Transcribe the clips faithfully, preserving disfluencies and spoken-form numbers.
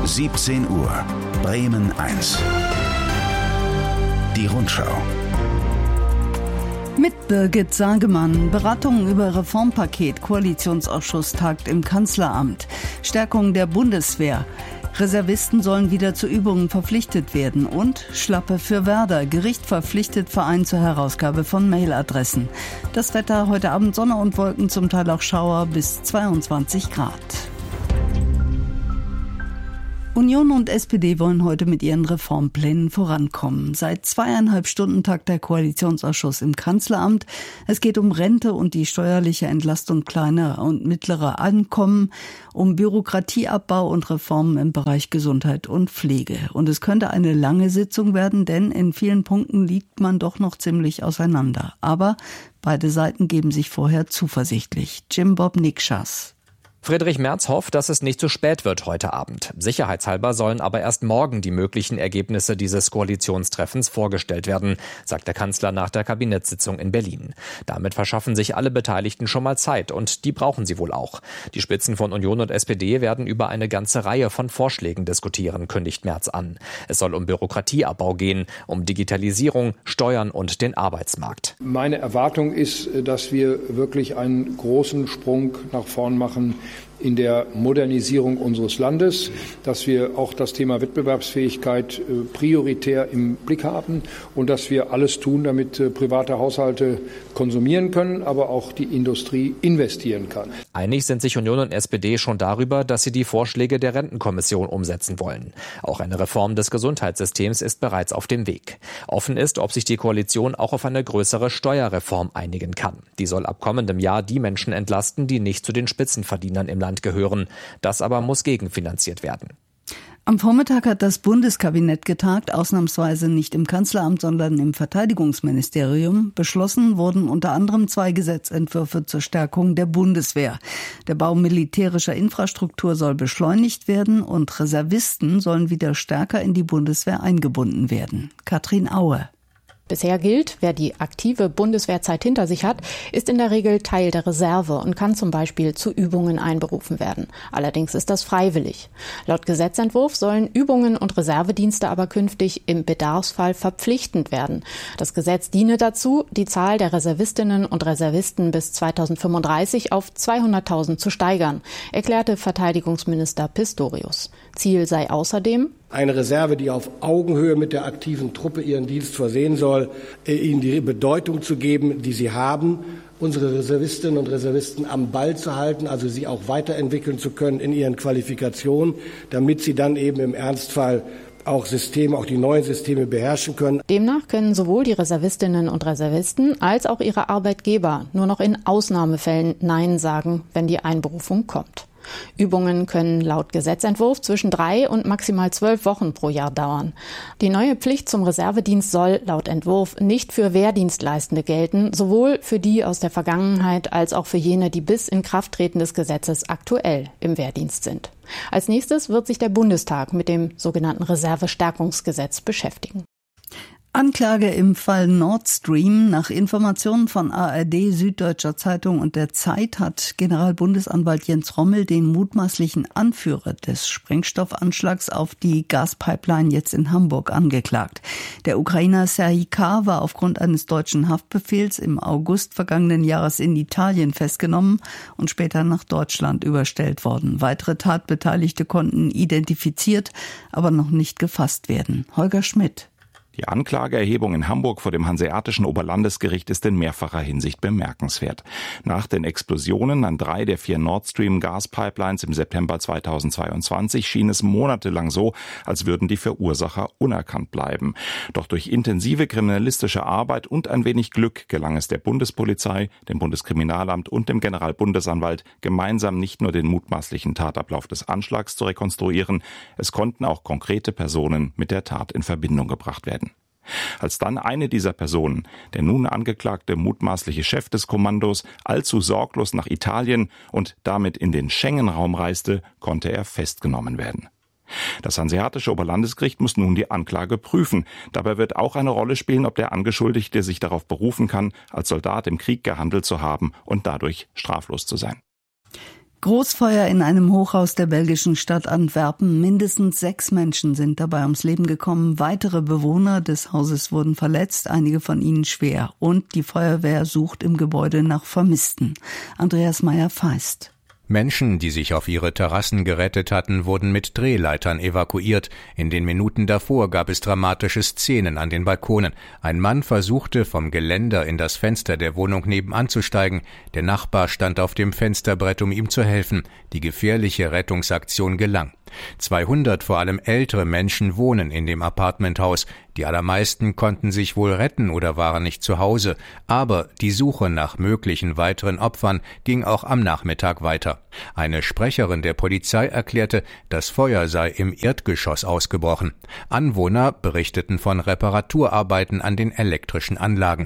siebzehn Uhr, Bremen eins. Die Rundschau. Mit Birgit Sagemann. Beratungen über Reformpaket. Koalitionsausschuss tagt im Kanzleramt. Stärkung der Bundeswehr. Reservisten sollen wieder zu Übungen verpflichtet werden. Und Schlappe für Werder. Gericht verpflichtet Verein zur Herausgabe von Mailadressen. Das Wetter: heute Abend Sonne und Wolken, zum Teil auch Schauer, bis zweiundzwanzig Grad. Union und S P D wollen heute mit ihren Reformplänen vorankommen. Seit zweieinhalb Stunden tagt der Koalitionsausschuss im Kanzleramt. Es geht um Rente und die steuerliche Entlastung kleiner und mittlerer Einkommen, um Bürokratieabbau und Reformen im Bereich Gesundheit und Pflege. Und es könnte eine lange Sitzung werden, denn in vielen Punkten liegt man doch noch ziemlich auseinander. Aber beide Seiten geben sich vorher zuversichtlich. Jim Bob Nikschas. Friedrich Merz hofft, dass es nicht zu spät wird heute Abend. Sicherheitshalber sollen aber erst morgen die möglichen Ergebnisse dieses Koalitionstreffens vorgestellt werden, sagt der Kanzler nach der Kabinettssitzung in Berlin. Damit verschaffen sich alle Beteiligten schon mal Zeit, und die brauchen sie wohl auch. Die Spitzen von Union und S P D werden über eine ganze Reihe von Vorschlägen diskutieren, kündigt Merz an. Es soll um Bürokratieabbau gehen, um Digitalisierung, Steuern und den Arbeitsmarkt. Meine Erwartung ist, dass wir wirklich einen großen Sprung nach vorn machen in der Modernisierung unseres Landes, dass wir auch das Thema Wettbewerbsfähigkeit prioritär im Blick haben und dass wir alles tun, damit private Haushalte konsumieren können, aber auch die Industrie investieren kann. Einig sind sich Union und S P D schon darüber, dass sie die Vorschläge der Rentenkommission umsetzen wollen. Auch eine Reform des Gesundheitssystems ist bereits auf dem Weg. Offen ist, ob sich die Koalition auch auf eine größere Steuerreform einigen kann. Die soll ab kommendem Jahr die Menschen entlasten, die nicht zu den Spitzenverdienern im Land gehören. Das aber muss gegenfinanziert werden. Am Vormittag hat das Bundeskabinett getagt, ausnahmsweise nicht im Kanzleramt, sondern im Verteidigungsministerium. Beschlossen wurden unter anderem zwei Gesetzentwürfe zur Stärkung der Bundeswehr. Der Bau militärischer Infrastruktur soll beschleunigt werden und Reservisten sollen wieder stärker in die Bundeswehr eingebunden werden. Katrin Aue. Bisher gilt, wer die aktive Bundeswehrzeit hinter sich hat, ist in der Regel Teil der Reserve und kann zum Beispiel zu Übungen einberufen werden. Allerdings ist das freiwillig. Laut Gesetzentwurf sollen Übungen und Reservedienste aber künftig im Bedarfsfall verpflichtend werden. Das Gesetz diene dazu, die Zahl der Reservistinnen und Reservisten bis zweitausendfünfunddreißig auf zweihunderttausend zu steigern, erklärte Verteidigungsminister Pistorius. Ziel sei außerdem eine Reserve, die auf Augenhöhe mit der aktiven Truppe ihren Dienst versehen soll, ihnen die Bedeutung zu geben, die sie haben, unsere Reservistinnen und Reservisten am Ball zu halten, also sie auch weiterentwickeln zu können in ihren Qualifikationen, damit sie dann eben im Ernstfall auch Systeme, auch die neuen Systeme beherrschen können. Demnach können sowohl die Reservistinnen und Reservisten als auch ihre Arbeitgeber nur noch in Ausnahmefällen Nein sagen, wenn die Einberufung kommt. Übungen können laut Gesetzentwurf zwischen drei und maximal zwölf Wochen pro Jahr dauern. Die neue Pflicht zum Reservedienst soll laut Entwurf nicht für Wehrdienstleistende gelten, sowohl für die aus der Vergangenheit als auch für jene, die bis Inkrafttreten des Gesetzes aktuell im Wehrdienst sind. Als nächstes wird sich der Bundestag mit dem sogenannten Reservestärkungsgesetz beschäftigen. Anklage im Fall Nord Stream. Nach Informationen von A R D, Süddeutscher Zeitung und der Zeit hat Generalbundesanwalt Jens Rommel den mutmaßlichen Anführer des Sprengstoffanschlags auf die Gaspipeline jetzt in Hamburg angeklagt. Der Ukrainer Serhij K. war aufgrund eines deutschen Haftbefehls im August vergangenen Jahres in Italien festgenommen und später nach Deutschland überstellt worden. Weitere Tatbeteiligte konnten identifiziert, aber noch nicht gefasst werden. Holger Schmidt. Die Anklageerhebung in Hamburg vor dem Hanseatischen Oberlandesgericht ist in mehrfacher Hinsicht bemerkenswert. Nach den Explosionen an drei der vier Nord Stream Gaspipelines im September zweitausendzweiundzwanzig schien es monatelang so, als würden die Verursacher unerkannt bleiben. Doch durch intensive kriminalistische Arbeit und ein wenig Glück gelang es der Bundespolizei, dem Bundeskriminalamt und dem Generalbundesanwalt, gemeinsam nicht nur den mutmaßlichen Tatablauf des Anschlags zu rekonstruieren, es konnten auch konkrete Personen mit der Tat in Verbindung gebracht werden. Als dann eine dieser Personen, der nun angeklagte mutmaßliche Chef des Kommandos, allzu sorglos nach Italien und damit in den Schengen-Raum reiste, konnte er festgenommen werden. Das Hanseatische Oberlandesgericht muss nun die Anklage prüfen. Dabei wird auch eine Rolle spielen, ob der Angeschuldigte sich darauf berufen kann, als Soldat im Krieg gehandelt zu haben und dadurch straflos zu sein. Großfeuer in einem Hochhaus der belgischen Stadt Antwerpen. Mindestens sechs Menschen sind dabei ums Leben gekommen. Weitere Bewohner des Hauses wurden verletzt, einige von ihnen schwer. Und die Feuerwehr sucht im Gebäude nach Vermissten. Andreas Meyer-Feist. Menschen, die sich auf ihre Terrassen gerettet hatten, wurden mit Drehleitern evakuiert. In den Minuten davor gab es dramatische Szenen an den Balkonen. Ein Mann versuchte, vom Geländer in das Fenster der Wohnung nebenan zu steigen. Der Nachbar stand auf dem Fensterbrett, um ihm zu helfen. Die gefährliche Rettungsaktion gelang. zweihundert vor allem ältere Menschen wohnen in dem Appartementhaus. Die allermeisten konnten sich wohl retten oder waren nicht zu Hause. Aber die Suche nach möglichen weiteren Opfern ging auch am Nachmittag weiter. Eine Sprecherin der Polizei erklärte, das Feuer sei im Erdgeschoss ausgebrochen. Anwohner berichteten von Reparaturarbeiten an den elektrischen Anlagen.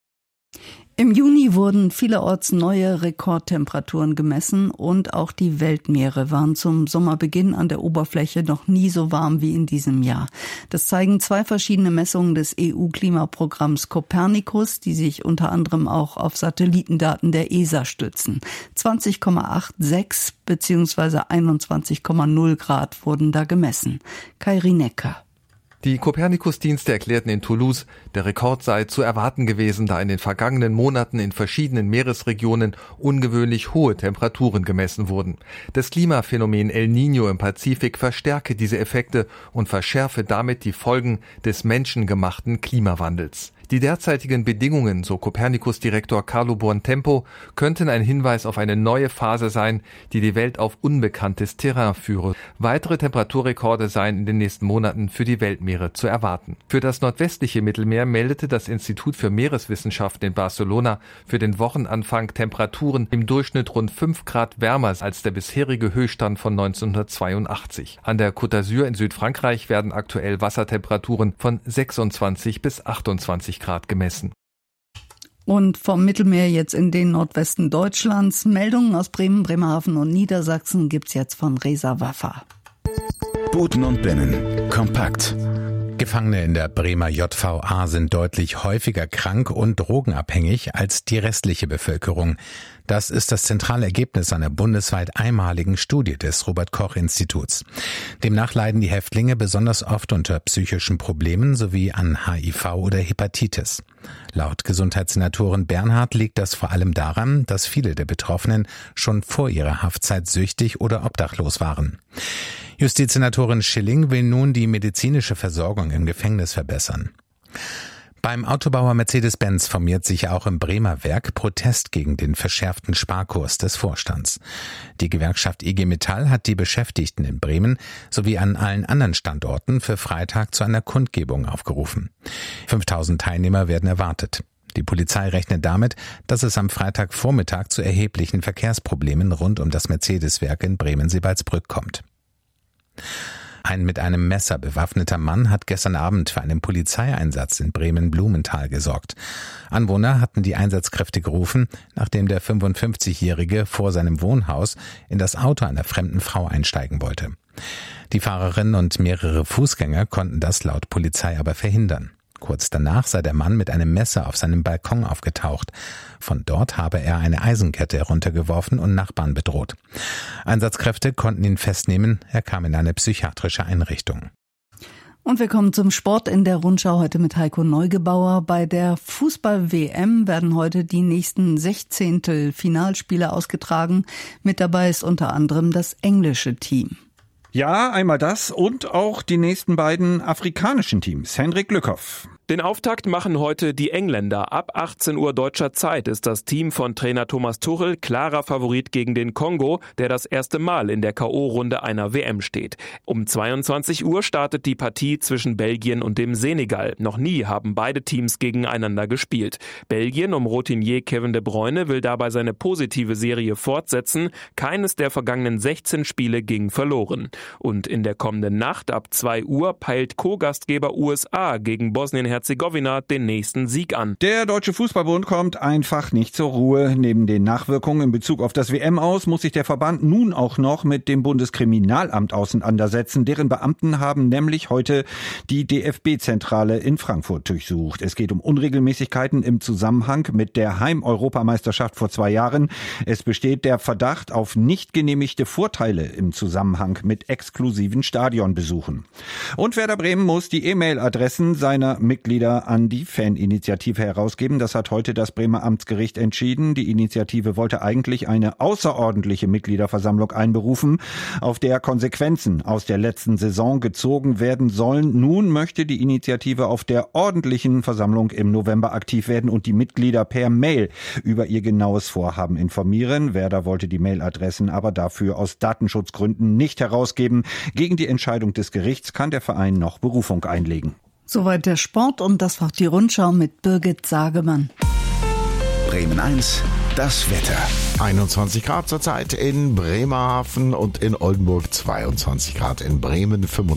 Im Juni wurden vielerorts neue Rekordtemperaturen gemessen und auch die Weltmeere waren zum Sommerbeginn an der Oberfläche noch nie so warm wie in diesem Jahr. Das zeigen zwei verschiedene Messungen des E U-Klimaprogramms Copernicus, die sich unter anderem auch auf Satellitendaten der E S A stützen. zwanzig Komma sechsundachtzig bzw. einundzwanzig Komma null Grad wurden da gemessen. Kairi Necker. Die Copernicus-Dienste erklärten in Toulouse, der Rekord sei zu erwarten gewesen, da in den vergangenen Monaten in verschiedenen Meeresregionen ungewöhnlich hohe Temperaturen gemessen wurden. Das Klimaphänomen El Niño im Pazifik verstärke diese Effekte und verschärfe damit die Folgen des menschengemachten Klimawandels. Die derzeitigen Bedingungen, so Copernicus-Direktor Carlo Buontempo, könnten ein Hinweis auf eine neue Phase sein, die die Welt auf unbekanntes Terrain führe. Weitere Temperaturrekorde seien in den nächsten Monaten für die Weltmeere zu erwarten. Für das nordwestliche Mittelmeer meldete das Institut für Meereswissenschaften in Barcelona für den Wochenanfang Temperaturen im Durchschnitt rund fünf Grad wärmer als der bisherige Höchststand von neunzehnhundertzweiundachtzig. An der Côte d'Azur in Südfrankreich werden aktuell Wassertemperaturen von sechsundzwanzig bis achtundzwanzig Grad gemessen. Und vom Mittelmeer jetzt in den Nordwesten Deutschlands. Meldungen aus Bremen, Bremerhaven und Niedersachsen gibt's jetzt von Reza Waffa. Buten und Binnen. Kompakt. Gefangene in der Bremer J V A sind deutlich häufiger krank und drogenabhängig als die restliche Bevölkerung. Das ist das zentrale Ergebnis einer bundesweit einmaligen Studie des Robert-Koch-Instituts. Demnach leiden die Häftlinge besonders oft unter psychischen Problemen sowie an H I V oder Hepatitis. Laut Gesundheitssenatorin Bernhard liegt das vor allem daran, dass viele der Betroffenen schon vor ihrer Haftzeit süchtig oder obdachlos waren. Justizsenatorin Schilling will nun die medizinische Versorgung im Gefängnis verbessern. Beim Autobauer Mercedes-Benz formiert sich auch im Bremer Werk Protest gegen den verschärften Sparkurs des Vorstands. Die Gewerkschaft I G Metall hat die Beschäftigten in Bremen sowie an allen anderen Standorten für Freitag zu einer Kundgebung aufgerufen. fünftausend Teilnehmer werden erwartet. Die Polizei rechnet damit, dass es am Freitagvormittag zu erheblichen Verkehrsproblemen rund um das Mercedes-Werk in Bremen-Sebalsbrück kommt. Ein mit einem Messer bewaffneter Mann hat gestern Abend für einen Polizeieinsatz in Bremen-Blumenthal gesorgt. Anwohner hatten die Einsatzkräfte gerufen, nachdem der fünfundfünfzigjährige vor seinem Wohnhaus in das Auto einer fremden Frau einsteigen wollte. Die Fahrerin und mehrere Fußgänger konnten das laut Polizei aber verhindern. Kurz danach sei der Mann mit einem Messer auf seinem Balkon aufgetaucht. Von dort habe er eine Eisenkette heruntergeworfen und Nachbarn bedroht. Einsatzkräfte konnten ihn festnehmen, er kam in eine psychiatrische Einrichtung. Und wir kommen zum Sport in der Rundschau heute mit Heiko Neugebauer. Bei der Fußball-W M werden heute die nächsten Sechzehntel Finalspiele ausgetragen. Mit dabei ist unter anderem das englische Team. Ja, einmal das und auch die nächsten beiden afrikanischen Teams. Hendrik Lückhoff. Den Auftakt machen heute die Engländer. Ab achtzehn Uhr deutscher Zeit ist das Team von Trainer Thomas Tuchel klarer Favorit gegen den Kongo, der das erste Mal in der K O-Runde einer W M steht. Um zweiundzwanzig Uhr startet die Partie zwischen Belgien und dem Senegal. Noch nie haben beide Teams gegeneinander gespielt. Belgien um Routinier Kevin De Bruyne will dabei seine positive Serie fortsetzen. Keines der vergangenen sechzehn Spiele ging verloren. Und in der kommenden Nacht ab zwei Uhr peilt Co-Gastgeber U S A gegen Bosnien-Herzegowina Bosnien-Herzegowina den nächsten Sieg an. Der Deutsche Fußballbund kommt einfach nicht zur Ruhe. Neben den Nachwirkungen in Bezug auf das W M-Aus muss sich der Verband nun auch noch mit dem Bundeskriminalamt auseinandersetzen. Deren Beamten haben nämlich heute die D F B-Zentrale in Frankfurt durchsucht. Es geht um Unregelmäßigkeiten im Zusammenhang mit der Heim-Europameisterschaft vor zwei Jahren. Es besteht der Verdacht auf nicht genehmigte Vorteile im Zusammenhang mit exklusiven Stadionbesuchen. Und Werder Bremen muss die E-Mail-Adressen seiner Mitglieder an die Faninitiative herausgeben. Das hat heute das Bremer Amtsgericht entschieden. Die Initiative wollte eigentlich eine außerordentliche Mitgliederversammlung einberufen, auf der Konsequenzen aus der letzten Saison gezogen werden sollen. Nun möchte die Initiative auf der ordentlichen Versammlung im November aktiv werden und die Mitglieder per Mail über ihr genaues Vorhaben informieren. Werder wollte die Mailadressen aber dafür aus Datenschutzgründen nicht herausgeben. Gegen die Entscheidung des Gerichts kann der Verein noch Berufung einlegen. Soweit der Sport und das war die Rundschau mit Birgit Sagemann. Bremen eins, das Wetter. einundzwanzig Grad zurzeit in Bremerhaven und in Oldenburg, zweiundzwanzig Grad in Bremen, fünfundzwanzig